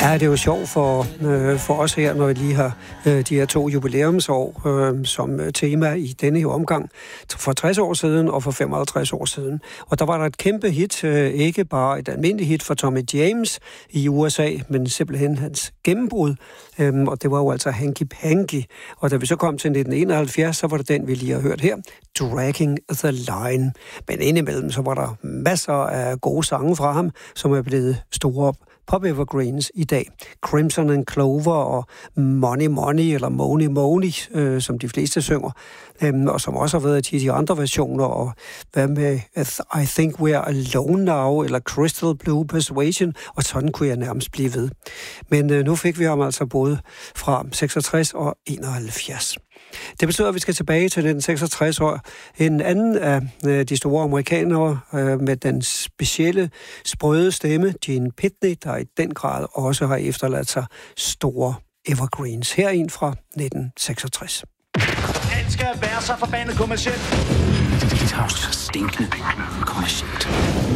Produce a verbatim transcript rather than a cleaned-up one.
Ja, det er jo sjovt for, øh, for os her, når vi lige har øh, de her to jubilæumsår øh, som tema i denne her omgang. For tres år siden og for femoghalvtreds år siden. Og der var der et kæmpe hit, øh, ikke bare et almindeligt hit for Tommy James i U S A, men simpelthen hans gennembrud. Øh, og det var jo altså Hanky Panky. Og da vi så kom til nitten enoghalvfjerds, så var det den, vi lige har hørt her, Dragging the Line. Men indimellem, så var der masser af gode sange fra ham, som er blevet store op. Pop Evergreens i dag. Crimson and Clover og Money Money eller Money Money, øh, som de fleste synger, øhm, og som også har været i de andre versioner, og hvad med I Think We're Alone Now eller Crystal Blue Persuasion, og sådan kunne jeg nærmest blive ved. Men øh, nu fik vi ham altså både fra seksogtres og enoghalvfjerds. Det betyder, at vi skal tilbage til nitten seksogtres år. En anden af øh, de store amerikanere øh, med den specielle, sprøde stemme, Gene Pitney, der i den grad også har efterladt sig store evergreens. Her en fra nitten seksogtres. Den skal være så forbandet kommercielt. Det er så stinkende kommercielt.